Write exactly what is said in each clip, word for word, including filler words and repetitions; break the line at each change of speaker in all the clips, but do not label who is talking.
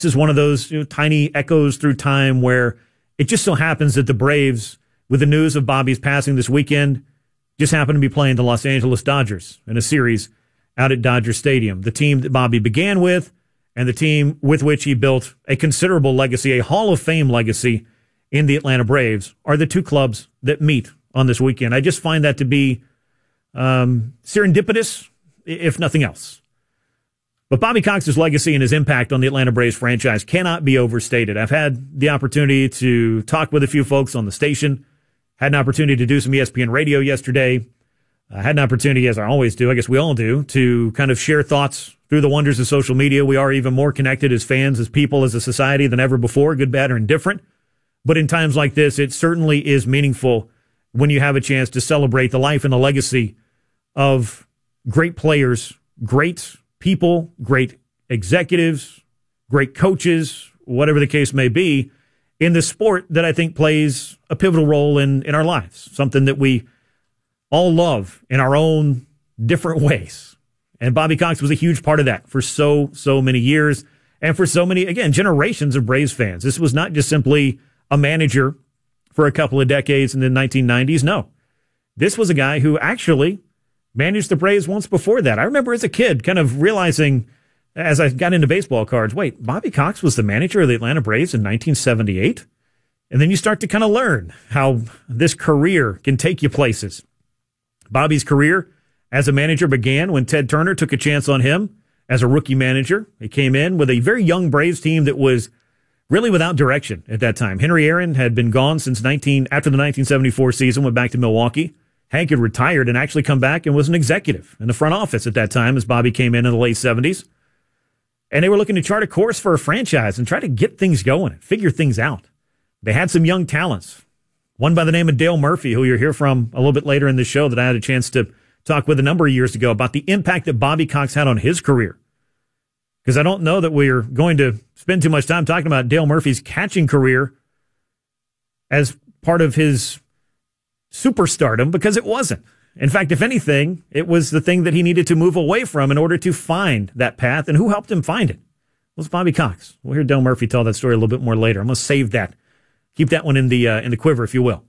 is one of those, you know, tiny echoes through time where it just so happens that the Braves, with the news of Bobby's passing this weekend, just happened to be playing the Los Angeles Dodgers in a series out at Dodger Stadium. The team that Bobby began with and the team with which he built a considerable legacy, a Hall of Fame legacy in the Atlanta Braves, are the two clubs that meet on this weekend. I just find that to be um, serendipitous, if nothing else. But Bobby Cox's legacy and his impact on the Atlanta Braves franchise cannot be overstated. I've had the opportunity to talk with a few folks on the station, had an opportunity to do some E S P N radio yesterday. I had an opportunity, as I always do, I guess we all do, to kind of share thoughts through the wonders of social media. We are even more connected as fans, as people, as a society than ever before, good, bad, or indifferent. But in times like this, it certainly is meaningful when you have a chance to celebrate the life and the legacy of great players, great people, great executives, great coaches, whatever the case may be, in this sport that I think plays a pivotal role in, in our lives, something that we all love in our own different ways. And Bobby Cox was a huge part of that for so, so many years and for so many, again, generations of Braves fans. This was not just simply a manager for a couple of decades in the nineteen nineties. No, this was a guy who actually managed the Braves once before that. I remember as a kid kind of realizing as I got into baseball cards, wait, Bobby Cox was the manager of the Atlanta Braves in nineteen seventy-eight? And then you start to kind of learn how this career can take you places. Bobby's career as a manager began when Ted Turner took a chance on him as a rookie manager. He came in with a very young Braves team that was really without direction at that time. Henry Aaron had been gone since nineteen after the nineteen seventy-four season, went back to Milwaukee. Hank had retired and actually come back and was an executive in the front office at that time as Bobby came in in the late seventies. And they were looking to chart a course for a franchise and try to get things going and figure things out. They had some young talents. One by the name of Dale Murphy, who you'll hear from a little bit later in the show, that I had a chance to talk with a number of years ago about the impact that Bobby Cox had on his career. Because I don't know that we're going to spend too much time talking about Dale Murphy's catching career as part of his superstardom, because it wasn't. In fact, if anything, it was the thing that he needed to move away from in order to find that path. And who helped him find it? It was Bobby Cox. We'll hear Dale Murphy tell that story a little bit more later. I'm going to save that. Keep that one in the uh, in the quiver, if you will.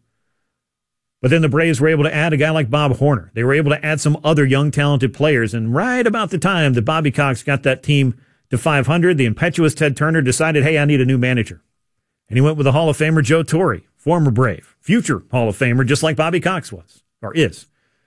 But then the Braves were able to add a guy like Bob Horner. They were able to add some other young, talented players. And right about the time that Bobby Cox got that team to five hundred, the impetuous Ted Turner decided, hey, I need a new manager. And he went with the Hall of Famer Joe Torre, former Brave, future Hall of Famer, just like Bobby Cox was, or is.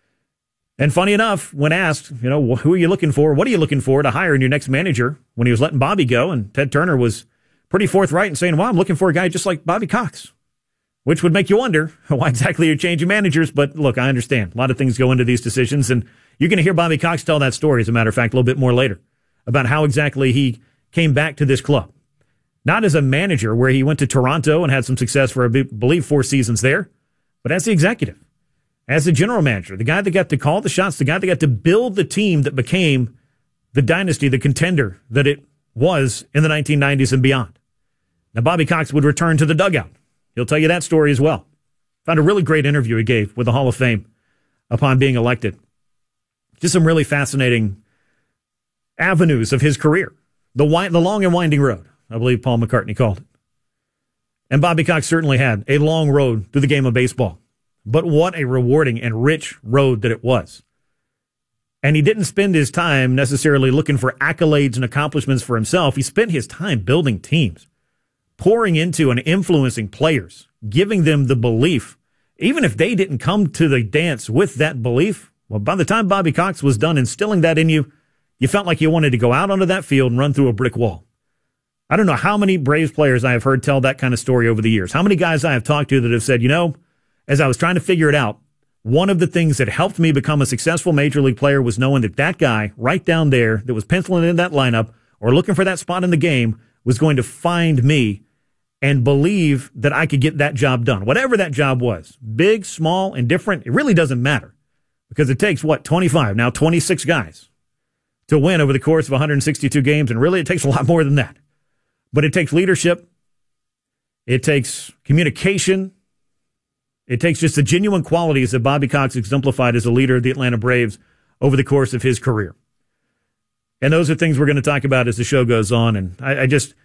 And funny enough, when asked, you know, who are you looking for? What are you looking for to hire in your next manager? When he was letting Bobby go, and Ted Turner was pretty forthright in saying, well, I'm looking for a guy just like Bobby Cox, which would make you wonder why exactly you're changing managers. But look, I understand. A lot of things go into these decisions, and you're going to hear Bobby Cox tell that story, as a matter of fact, a little bit more later, about how exactly he came back to this club. Not as a manager, where he went to Toronto and had some success for, I believe, four seasons there, but as the executive, as the general manager, the guy that got to call the shots, the guy that got to build the team that became the dynasty, the contender that it was in the nineteen nineties and beyond. Now, Bobby Cox would return to the dugout. He'll tell you that story as well. Found a really great interview he gave with the Hall of Fame upon being elected. Just some really fascinating avenues of his career. The, wi- the long and winding road, I believe Paul McCartney called it. And Bobby Cox certainly had a long road through the game of baseball. But what a rewarding and rich road that it was. And he didn't spend his time necessarily looking for accolades and accomplishments for himself. He spent his time building teams, pouring into and influencing players, giving them the belief. Even if they didn't come to the dance with that belief, well, by the time Bobby Cox was done instilling that in you, you felt like you wanted to go out onto that field and run through a brick wall. I don't know how many Braves players I have heard tell that kind of story over the years. How many guys I have talked to that have said, you know, as I was trying to figure it out, one of the things that helped me become a successful major league player was knowing that that guy right down there that was penciling in that lineup or looking for that spot in the game was going to find me and believe that I could get that job done. Whatever that job was, big, small, indifferent, it really doesn't matter, because it takes, what, twenty-five, now twenty-six guys to win over the course of one hundred sixty-two games, and really it takes a lot more than that. But it takes leadership, it takes communication, it takes just the genuine qualities that Bobby Cox exemplified as a leader of the Atlanta Braves over the course of his career. And those are things we're going to talk about as the show goes on. And I, I just,